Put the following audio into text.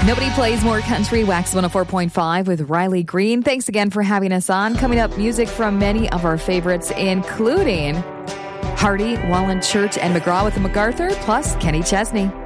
Nobody plays more country. Wax 104.5 with Riley Green. Thanks again for having us on. Coming up, music from many of our favorites, including Hardy, Wallen Church, and McGraw with the MacArthur, plus Kenny Chesney.